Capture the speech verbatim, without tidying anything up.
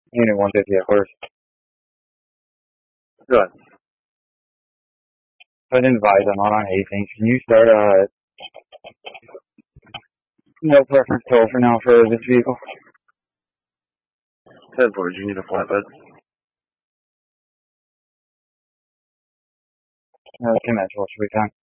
Unit one fifty at first. Good. Put in advise I'm not on anything. Can you start uh no preference toll for now for this vehicle? ten four, you need a flatbed? Uh, conventional should be fine.